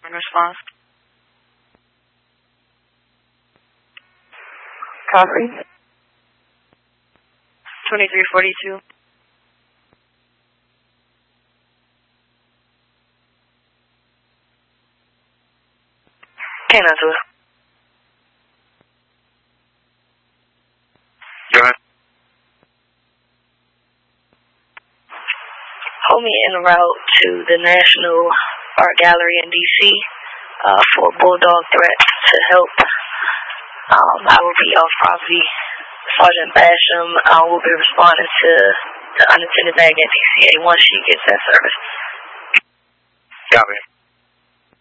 In response. Copy. 2342. Canine to it. Go ahead. Hold me en route to the National Art Gallery in D.C. For a bulldog threat to help. I will be off property. Sergeant Basham will be responding to the unattended bag at DCA once she gets that service. Copy.